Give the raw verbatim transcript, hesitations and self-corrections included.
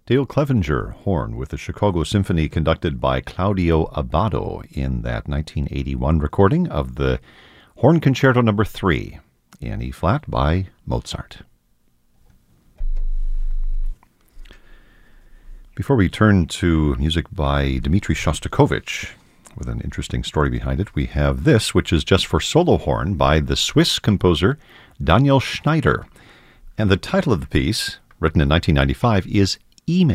Dale Clevenger, horn, with the Chicago Symphony conducted by Claudio Abbado in that nineteen eighty-one recording of the Horn Concerto Number three in E-flat by Mozart. Before we turn to music by Dmitri Shostakovich, with an interesting story behind it, we have this, which is just for solo horn by the Swiss composer Daniel Schneider. And the title of the piece, written in nineteen ninety-five, is Email.